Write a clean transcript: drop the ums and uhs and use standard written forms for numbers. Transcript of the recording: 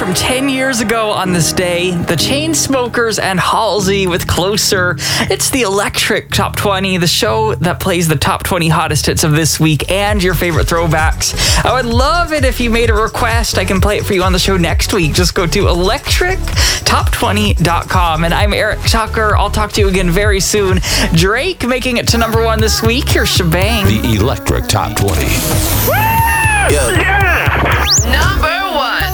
from 10 years ago on this day. The Chainsmokers and Halsey with Closer. It's the Electric Top 20, the show that plays the top 20 hottest hits of this week and your favorite throwbacks. I would love it if you made a request. I can play it for you on the show next week. Just go to electrictop20.com. And I'm Eric Tucker. I'll talk to you again very soon. Drake making it to number 1 this week. Here's Shebang. The Electric Top 20. Yeah.